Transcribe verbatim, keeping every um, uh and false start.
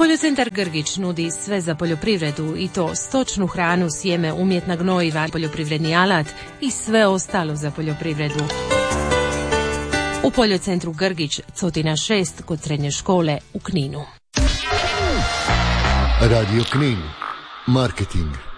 Poljocentar Grgić nudi sve za poljoprivredu i to stočnu hranu, sjeme, umjetna gnojiva, poljoprivredni alat i sve ostalo za poljoprivredu. U Poljocentru Grgić, Cotina šest, kod srednje škole u Kninu. Radio Knin. Marketing.